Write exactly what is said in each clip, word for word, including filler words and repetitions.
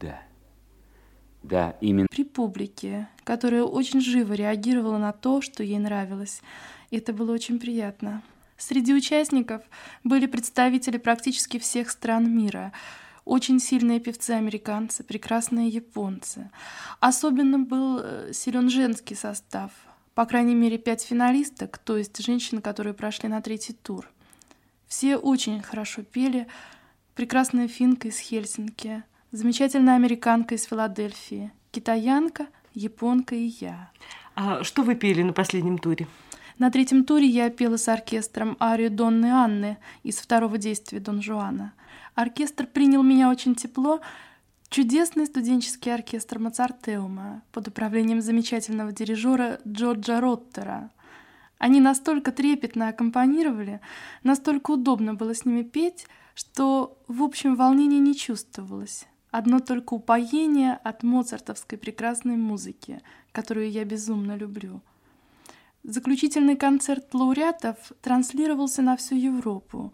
Да. Да, именно. При публике, которая очень живо реагировала на то, что ей нравилось. И это было очень приятно. Среди участников были представители практически всех стран мира. Очень сильные певцы-американцы, прекрасные японцы. Особенно был силен женский состав. По крайней мере, пять финалисток, то есть женщин, которые прошли на третий тур. Все очень хорошо пели. Прекрасная финка из Хельсинки, замечательная американка из Филадельфии, китаянка, японка и я. А что вы пели на последнем туре? На третьем туре я пела с оркестром арию Донны Анны из второго действия Дон Жуана. Оркестр принял меня очень тепло. Чудесный студенческий оркестр Моцартеума под управлением замечательного дирижера Джорджа Роттера. Они настолько трепетно аккомпанировали, настолько удобно было с ними петь, что, в общем, волнения не чувствовалось. Одно только упоение от моцартовской прекрасной музыки, которую я безумно люблю. Заключительный концерт лауреатов транслировался на всю Европу.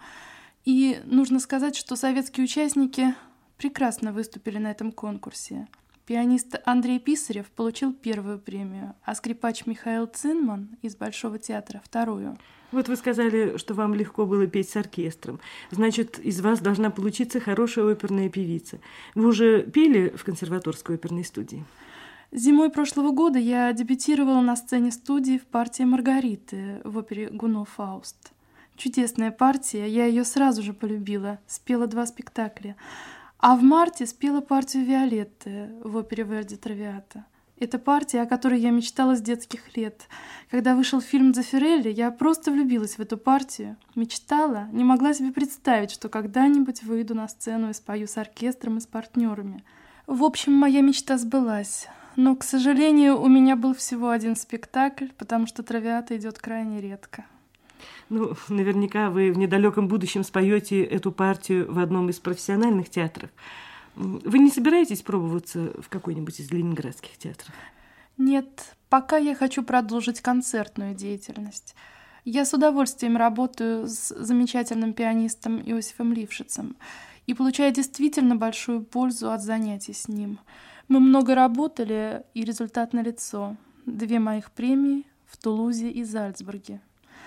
И нужно сказать, что советские участники прекрасно выступили на этом конкурсе. Пианист Андрей Писарев получил первую премию, а скрипач Михаил Цинман из Большого театра — вторую. Вот вы сказали, что вам легко было петь с оркестром. Значит, из вас должна получиться хорошая оперная певица. Вы уже пели в консерваторской оперной студии? Зимой прошлого года я дебютировала на сцене студии в партии Маргариты в опере Гуно «Фауст». Чудесная партия, я ее сразу же полюбила, спела два спектакля. А в марте спела партию Виолетты в опере Верди «Травиата». Это партия, о которой я мечтала с детских лет. Когда вышел фильм «Дзеффирелли», я просто влюбилась в эту партию. Мечтала, не могла себе представить, что когда-нибудь выйду на сцену и спою с оркестром и с партнерами. В общем, моя мечта сбылась. Но, к сожалению, у меня был всего один спектакль, потому что «Травиата» идет крайне редко. Ну, наверняка вы в недалеком будущем споете эту партию в одном из профессиональных театров. Вы не собираетесь пробоваться в какой-нибудь из ленинградских театров? Нет, пока я хочу продолжить концертную деятельность. Я с удовольствием работаю с замечательным пианистом Иосифом Лившицем и получаю действительно большую пользу от занятий с ним. Мы много работали, и результат налицо. Две моих премии в Тулузе и Зальцбурге.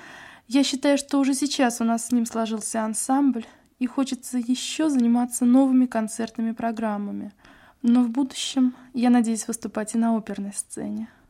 Я считаю, что уже сейчас у нас с ним сложился ансамбль, и хочется еще заниматься новыми концертными программами. Но в будущем я надеюсь выступать и на оперной сцене.